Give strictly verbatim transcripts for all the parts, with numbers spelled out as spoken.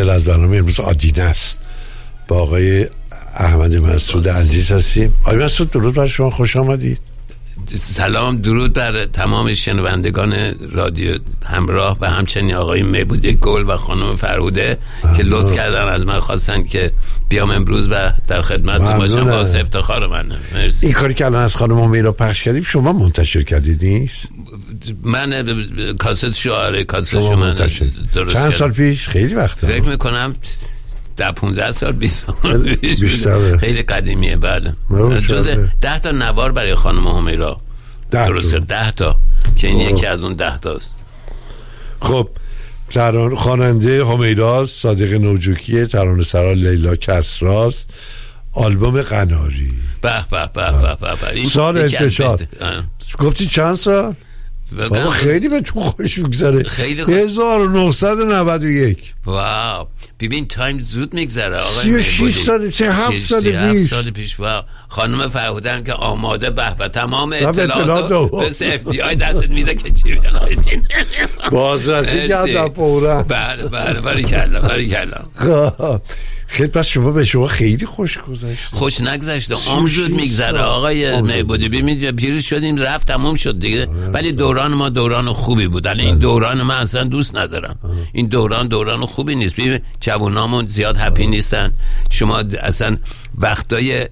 منزل از برنامه امروز آدینه است. با آقای احمد مسعود عزیز هستیم. آقای مسعود درود بر شما، خوش آمدید. سلام، درود بر تمام شنوندگان رادیو همراه و همچنین آقای میبودی گل و خانم فرهوده که لطف کردن از من، خواستن که بیام امروز و در خدمتتون باشم. با افتخار منه. مرسی. این کاری که الان از خانم همیرا پخش کردیم شما منتشر کردید نیست؟ من کاست شعاره کاست شما منتشر درست چند سال پیش؟ خیلی وقته. فکر میکنم ده پونزده سال بیست سال بیشتر. خیلی قدیمیه. بله، جز ده تا نوار برای خانم همیرا درسته، ده تا که این یکی از اون ده تاست. خب ترانه خواننده همیرا صادق نوجوکیه، ترانه سرا لیلا کسراست، آلبوم قناری. به به به به به. سال انتشار گفتی چند سال؟ بابا خیلی به تو خوش میگذره. هزار و نهصد و نود و یک. واو، ببین تایم زود میگذره آقای. سی و شش سال، سی و هفت سال پیش. سی و هفت سال پیش. واو. خانم فرهودن که آماده به به تمام اطلاعات بس اف بی آی دستت میده که چی بخواید. بازرسی کردم فورا. بله بله، باریکلا باریکلا. خیلی پس شما به شما خیلی خوش گذشت. خوش نگذشته، عمر زود میگذره آقای میبودی. ببینید پیروز شدیم، رفت تموم شد دیگه. ولی دوران ما دوران خوبی بود. الان این دوران من اصلا دوست ندارم. این دوران دوران خوبی نیست. ببین جوونامون زیاد هپی نیستن. شما اصلا وقتای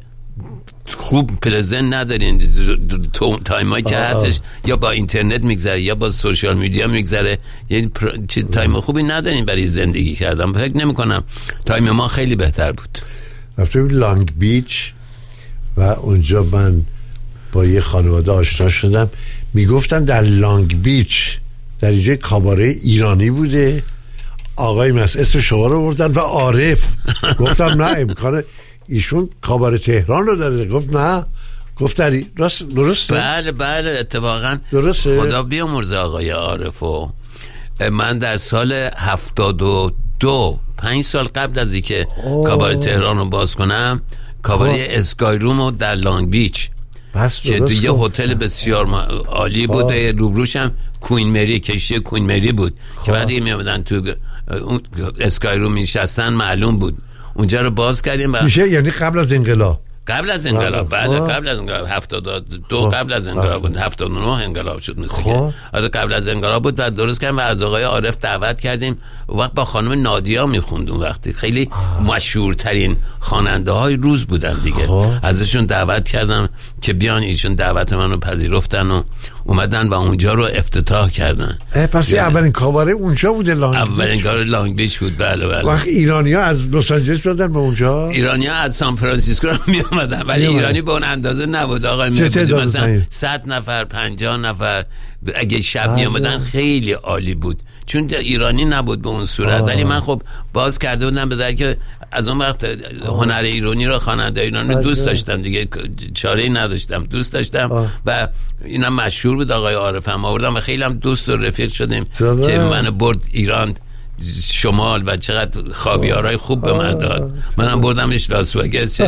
خوب پرزنت ندارین. تایمایی که هستش یا با اینترنت میگذره یا با سوشال میدیا میگذره. یعنی پر... تایم خوبی ندارین برای زندگی کردن. فکر نمی کنم تایم ما خیلی بهتر بود. رفتم لانگ بیچ و اونجا من با یه خانواده آشنا شدم. میگفتن در لانگ بیچ در اینجا کاباره ایرانی بوده. آقای مس اسم شما رو بردن و عارف. گفتم نه امکانه ایشون کاباره تهران رو داره. گفت نه. گفت داری راست درسته؟ بله بله اتفاقا درسته. خدا بیامرزه آقای عارفو. من در سال هفتاد و دو پنج سال قبل از اینکه کاباره تهران رو باز کنم، کاباره اسکای روم رو در لانگ بیچ که دیگه هتل بسیار عالی بود، روبروش هم کوین مری، کشتی کوین مری بود که بعدی می اومدن تو اون اسکای روم میشستن، معلوم بود. اونجا رو باز کردیم. میشه یعنی قبل از انقلاب؟ قبل از انقلاب بله، قبل از انقلاب هفتاد و دو قبل از انقلاب بود. هفتاد و نه انقلاب شد مثل که. آره قبل از انقلاب بود و درست کردیم و از آقای عارف دعوت کردیم. وقت با خانم نادیا میخوند. اون وقتی خیلی مشهورترین خواننده های روز بودن دیگه. خواه. ازشون دعوت کردم که بیان. ایشون دعوت منو پذیرفتن و اومدن و اونجا رو افتتاح کردن. پس یعنی اولین کاباره اونجا بوده لانگ بیچ؟ اولین کاباره لانگ بیچ بود. بله بله. وقت ایرانی‌ها از لس آنجلس اومدن به اونجا؟ ایرانی‌ها از سان فرانسیسکو می اومدن ولی ایرانی به اون اندازه نبود آقای میبودی. مثلا صد نفر پنجاه نفر اگه شب می اومدن خیلی عالی بود چون ایرانی نبود به اون صورت. ولی من خب باز کرده بودم به در که از اون وقت هنر ایرانی رو، خواننده ایرانی رو دوست داشتم دیگه، چاره‌ای نداشتم، دوست داشتم آه. و اینم مشهور بود آقای عارف هم آوردم و خیلی هم دوست و رفیق شدیم که من برد ایران شمال و چقدر خاویارای خوب به من داد. منم بردمش لاس وگاس.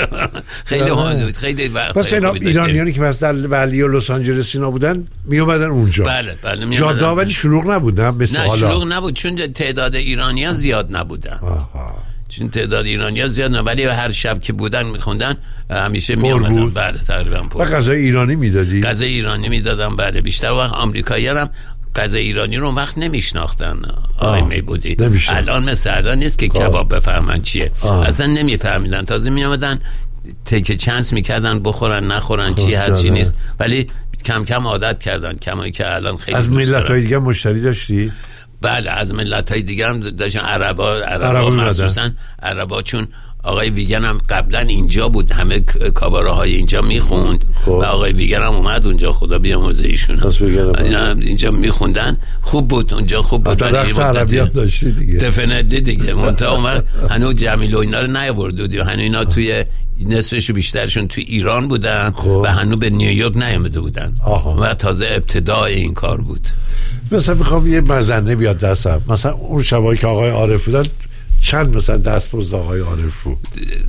خیلی خیلی وقت پس ایرانیانی که مثلا ولی و لس آنجلس اینا بودن می اومدن اونجا. بله بله می اومدن. جاده ولی شلوغ نبودن مثل حالا. نه شلوغ نبود چون تعداد ایرانیان زیاد نبودن. آها. چون تعداد ایرانی‌ها زیاد نه ولی هر شب که بودن میخوندن همیشه میامدن. بله تقریبا پر. و غذای ایرانی میدادی؟ غذای ایرانی میدادم بله. بیشتر وقت آمریکایی‌ها هم غذای ایرانی رو وقت نمیشناختن آقای میبودی. الان مثل الان نیست که کباب بفهمن چیه. آه. اصلا نمیفهمیدن. تازه میامدن تیکه چانس میکردن بخورن نخورن چی هست چی نیست. ولی کم کم عادت کردن. کمایی که الان خیلی از ملت‌های دیگه مشتری داشتی؟ بله از ملت‌های دیگه هم داشتن. عربا عربا مخصوصا عربا چون آقای ویگن هم قبلا اینجا بود، همه کاباره های اینجا میخوند و آقای ویگن هم اومد اونجا، خدا بیامرزه ایشون اینجا میخوندن. خوب بود اونجا، خوب بود. رقص عربی هم داشتی دیگه دفنده دیگه. منتها اومد هنوز جمیل و اینا رو نیاورده بود، هنوز اینا توی نصفشو بیشترشون توی ایران بودن خوب. و هنوز به نیویورک نیامده بودن. آها. و تازه ابتدای این کار بود. مثلا میخوام یه مزنه بیاد دستم، مثلا اون شبایی که آقای عارف بودن چند مثلا دست پرز آقای عارف بود؟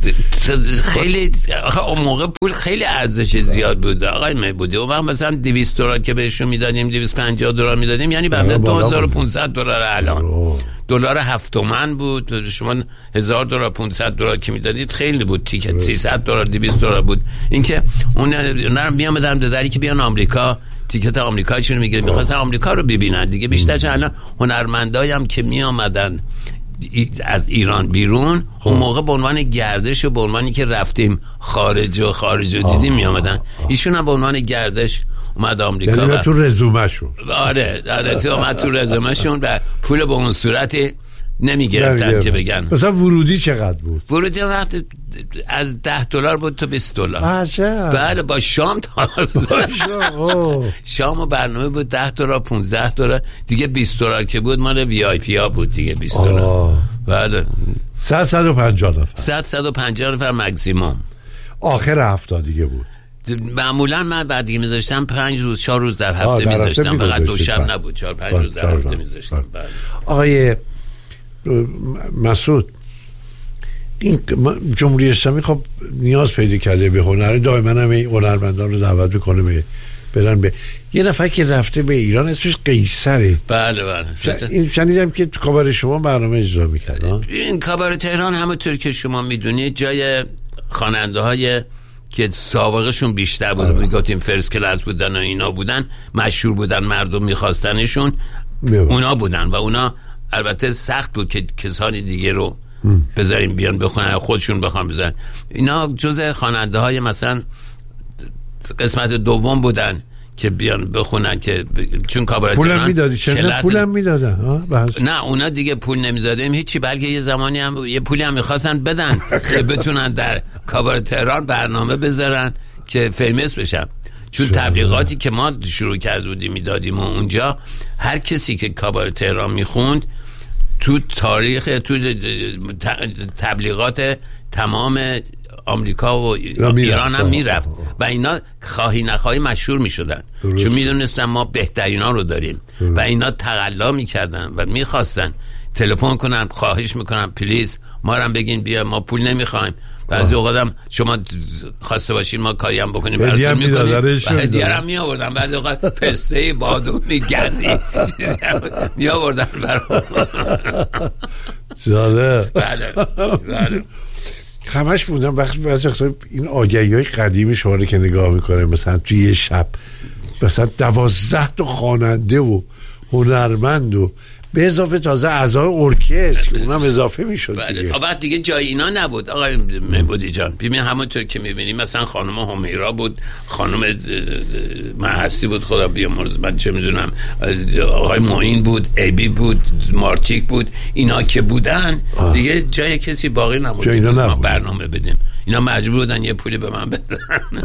خیلی اون موقع پول خیلی ارزش زیاد بود آقای مهبودی. اون وقت مثلا دویست دلار که بهشون میدادیم، دویست و پنجاه دلار میدادیم، یعنی بعد دو هزار و پانصد دلار. الان دلار هفت تومن بود، شما هزار دلار پانصد دلار که میدادید خیلی بود. تیکت سیصد دلار دویست دلار بود. اینکه اون نرم میامدن دادری که بیان آمریکا تیکت آمریکایشون میگیره، میخواستن آمریکا رو ببینن دیگه. بیشتر چه الان هنرمندایی هم که میامدن از ایران بیرون اون موقع به عنوان گردش و به عنوانی که رفتیم خارج و خارج و دیدیم میامدن، ایشون هم به عنوان گردش اومد آمریکا. یعنی تو رزومه شون. آره آره تو اومد تو رزومه شون و پول به اون صورتی نمی گرفتن که بگن. مثلا ورودی چقدر بود؟ ورودی وقت از ده دلار بود تا بیست دلار. عجب. بله با شام تا شام و برنامه بود ده دلار پانزده دلار دیگه. بیست دلار که بود مال وی آی پی ها بود دیگه. بیست دلار. بله. صد صد و پنجاه نفر. صد صد و پنجاه نفر ماکسیمم. آخر هفته دیگه بود. معمولا من بعد دیگه میذاشتم پنج روز چهار روز در هفته میذاشتم، فقط دو شب نبود، چهار پنج روز در هفته میذاشتم. آقای مسعود، این جمهوری اسلامی خب نیاز پیدا کرده به هنر، دائما هم هنرمندان رو دعوت میکنه به برن به یه نفر که رفته به ایران اسمش قیصره. بله بله. این شنیدم که تو کاباره شما برنامه اجرا میکرد. این کاباره تهران همونطور که شما میدونید جای خواننده های که سابقهشون بیشتر بود، میگفتیم فرست کلاس بودن و اینا بودن، مشهور بودن، مردم میخواستنشون، اونا بودن. و اونا البته سخت بود که کسانی دیگه رو بذاریم بیان بخونن، خودشون بخوان بزنن. اینا جزء خواننده های مثلا قسمت دوم بودن که بیان بخونن، که چون کاباره پولم میدادی چند پولم میدادن. نه اونا دیگه پول نمیدادیم هیچی، بلکه یه زمانی هم یه پولی هم میخواستن بدن که بتونن در کاباره تهران برنامه بذارن که فیمس بشن. چون تبلیغاتی که ما شروع کرده بودیم میدادیم و اونجا هر کسی که کاباره تهران میخوند تو تاریخ تو تبلیغات تمام آمریکا و ایران هم میرفت و اینا خواهی نخواهی مشهور میشدن، چون میدونستن ما بهترین ها رو داریم و اینا تقلا میکردن و میخواستن تلفن کنن، خواهش میکنن پلیز ما رو هم بگین بیا، ما پول نمیخوایم. بعضی اوقات هم شما خواسته باشین ما کاری هم بکنیم براتون میکنیم و هدیه هم می آوردن. بعضی اوقات پسته بادومی گزی می آوردن برام. جالب. بله بله. همش بودم وقتی بعضی وقتا این آگهی های قدیمی شما رو که نگاه میکنه، مثلا توی یه شب مثلا دوازده تا خواننده و هنرمند و به اضافه تازه اعضای ارکستر که اونم اضافه میشد. بله. بعد دیگه جای اینا نبود آقای مهبودی جان. ببین همونطور که میبینیم مثلا خانم همیرا بود، خانم محستی بود، خدا بیامرز، من چه میدونم، آقای معین بود، ایبی بود، مارتیک بود، اینا که بودن آه. دیگه جای کسی باقی نبود که ما برنامه بدیم. اینا مجبور بودن یه پولی به من بدن.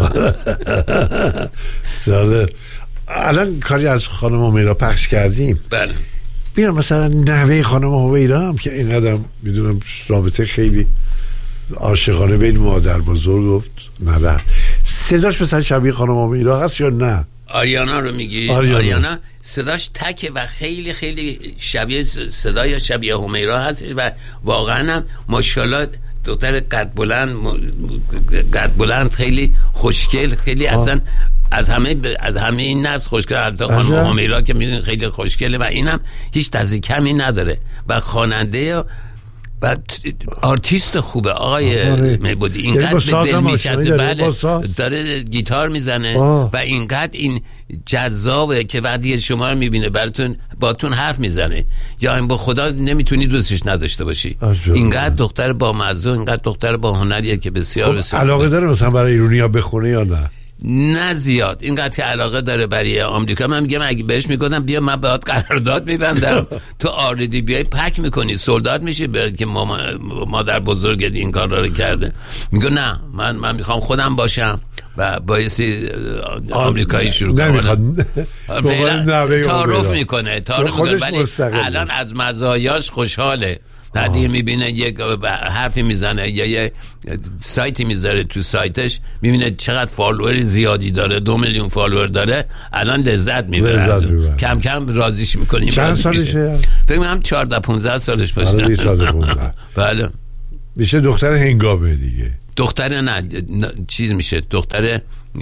ساله الان کاری از خانم همیرا پخش کردیم. بله. بیرم مثلا نوه خانم همیرا هم که اینقدر میدونم رابطه خیلی عاشقانه بین مادر بزرگ گفت نه صداش مثلا شبیه خانم همیرا هست یا نه؟ آریانا رو میگی؟ آریانا, آریانا صداش تکه و خیلی خیلی شبیه صدای شبیه همیرا هستش و واقعا هم ماشاءالله دختر قد بلند قد بلند خیلی خوشگل، خیلی اصلا از همه از همه این نسل خوشگل. البته خانم همیرا که میدونید خیلی خوشگله و اینم هیچ تزی کمی نداره و خواننده و آرتیست خوبه آقای مهبودی. اینقدر به دل میچسبه. بله داره گیتار میزنه و اینقدر این جذابه که وقتی شما رو میبینه براتون باتون حرف میزنه یا این با خدا نمیتونی دوستش نداشته باشی. اینقدر دختر با مزه، اینقدر دختر با هنریه که بسیار بسیار علاقه داره مثلا برای ایرونیا بخونه یا نه؟ نه زیاد. اینقدر که علاقه داره برای آمریکا. من میگم اگه بهش میگفتم بیا من باهات قرارداد میبندم تو آردی بیای پک میکنی سولداد میشی برای که ماما مادر بزرگت این کار رو کرده. میگه نه من من میخوام خودم باشم و بایستی آمریکایی شروع کنم. تعارف میکنه تعارف میکنه ولی الان از مزایاش خوشحاله. بعدی میبینه یک حرفی میزنه یا یه سایتی میذاره تو سایتش، میبینه چقدر فالوور زیادی داره، دو میلیون فالوور داره، الان لذت میبره از اون. کم کم راضیش میکنیم. چند سالشه؟ فکر کنم چهارده پانزده سالش باشه. بله. میشه دختر هنگامه دیگه. دختر نه, نه چیز میشه دختر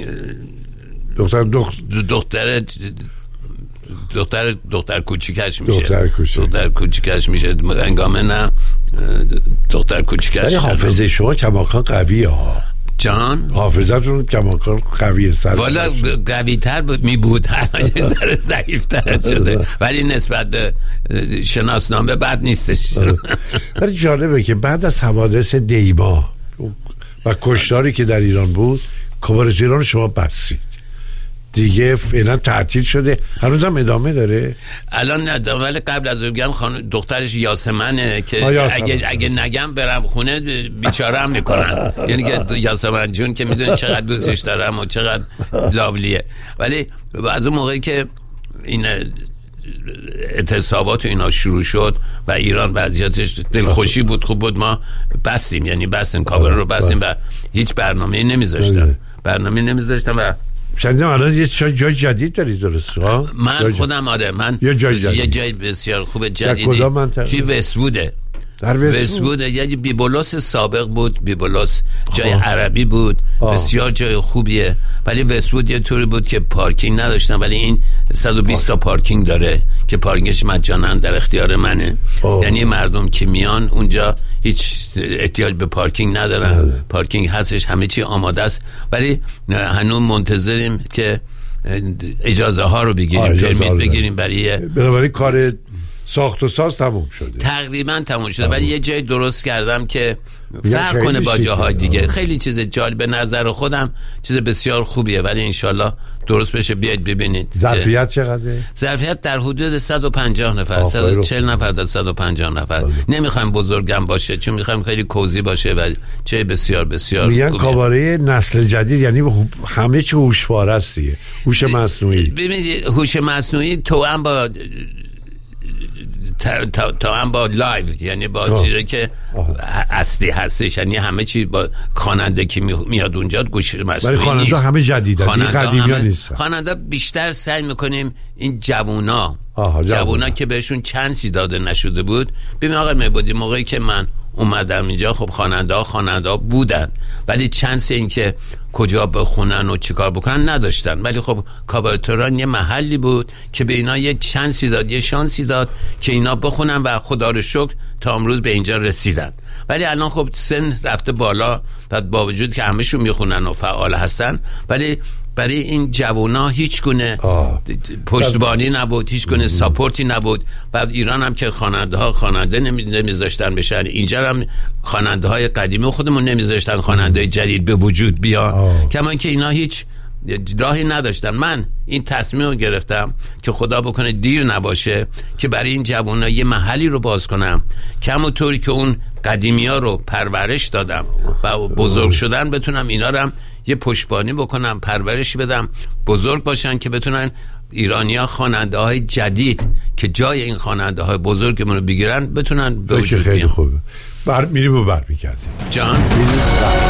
دختر دخ... دختر دختر دختر کوچیکش میشه. دختر کوچیک دختر کوچیکش میشه. هنگامه نه دختر کوچیکش. ولی حافظه شما کماکان قویه ها جان. حافظتون کماکان قویه. سر والا قوی تر بود می بود یه ذره ضعیف تر شده ولی نسبت به شناسنامه بد نیستش. ولی جالبه که بعد از حوادث دیما و کشتاری که در ایران بود کبارت ایران شما بستید دیگه، فعلا تعطیل شده. هنوزم ادامه داره الان نه، ولی قبل از اون گم خانم دخترش یاسمنه که اگه اگه نگم برم خونه بیچاره‌ام میکنن. یعنی که یاسمن جون که میدونه چقدر دوستش دارم و چقدر لاولیه. ولی از اون موقعی که این اعتصابات و اینا شروع شد و ایران وضعیتش دلخوشی بود، خوب بود، ما بستیم، یعنی بستیم کابل رو بستیم و هیچ برنامه‌ای نمیذاشتم برنامه‌ای نمیذاشتم و شنیدم الان یه جای جدید داری درست ها؟ من خودم آره من یه جای, یه جای بسیار خوب جدیدی توی وست‌ووده. در وست‌وود یعنی بیبلوس سابق بود، بیبلوس جای آه. عربی بود. آه. بسیار جای خوبیه ولی وست‌وود یه طوری بود که پارکینگ نداشتن، ولی این صد و بیست تا پارکینگ داره که پارکینگش مجانا در اختیار منه. آه. یعنی مردم که میان اونجا هیچ احتیاج به پارکینگ ندارن. آه. پارکینگ هستش، همه چی آماده است، ولی هنوز منتظریم که اجازه ها رو بگیریم، پرمیت بگیریم برای برای کار ساخت و ساز تموم شده. تقریبا تموم شده ولی یه جای درست کردم که فرق کنه با جاهای دیگه. خیلی چیز جالب به نظر خودم، چیز بسیار خوبیه ولی انشالله درست بشه. بیاید ببینید. ظرفیت چقدره؟ ظرفیت در حدود صد و پنجاه نفر، صد و چهل نفر تا صد و پنجاه نفر. نمیخوایم بزرگم باشه چون میخوایم خیلی کوزی باشه و چه بسیار بسیار میگن کاباره نسل جدید، یعنی همه چی هوشواره است دیگه، هوش مصنوعی. ببینید هوش مصنوعی تو هم با تا, تا, تا هم با لایو، یعنی با چیزی که اصلی هستش، یعنی همه چی با خواننده که میاد اونجا گوش مصنوعی نیست. خواننده همه جدیدن، قدیمی ها نیست. خواننده بیشتر سعی میکنیم این جوونا جوونا که بهشون چانسی داده نشده بود. ببین آقا میبودی موقعی که من اومدم اینجا خب خواننده ها خواننده ها بودن ولی چانس این که کجا بخونن و چیکار بکنن نداشتن. ولی خب کابارتوران یه محلی بود که به اینا یه چانسی داد، یه شانسی داد که اینا بخونن و خدا رو شکر تا امروز به اینجا رسیدن. ولی الان خب سن رفته بالا و با وجود که همشون میخونن و فعال هستن ولی برای این جوانا هیچ گونه پشتیبانی نبود، هیچ گونه ساپورتی نبود. بعد ایران هم که خواننده ها خواننده نمیذاشتن بشن، اینجا هم خواننده های قدیمی خودمون نمیذاشتن خواننده جدید به وجود بیان، کما که اینا هیچ راهی نداشتن. من این تصمیم رو گرفتم که خدا بکنه دیر نباشه که برای این جوانا یه محلی رو باز کنم که همونطوری که اون قدیمی ها رو پرورش دادم و بزرگ شدن بتونم اینا رو هم یه پشتبانی بکنم، پرورش بدم، بزرگ باشن که بتونن ایرانی‌ها خواننده های جدید که جای این خواننده های بزرگمون رو بگیرن بتونن به وجود بیان. خیلی خوبه. بر میریم و بر میگردیم جان.